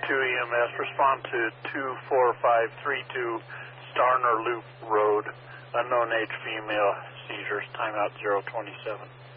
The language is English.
EMS, respond to 24532 Starner Loop Road, unknown age female, seizures, timeout 027.